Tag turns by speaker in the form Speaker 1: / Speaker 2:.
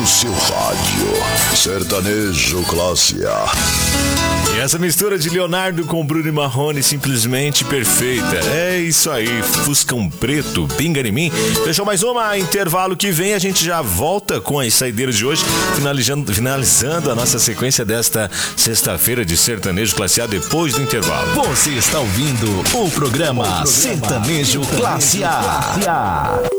Speaker 1: seu rádio. Sertanejo Classe A.
Speaker 2: E essa mistura de Leonardo com Bruno e Marrone simplesmente perfeita. É isso aí, Fuscão Preto, pinga em mim. Fechou mais uma, intervalo que vem, a gente já volta com as saideiras de hoje, finalizando a nossa sequência desta sexta-feira de Sertanejo Classe A depois do intervalo.
Speaker 3: Você está ouvindo o programa Sertanejo Classe A.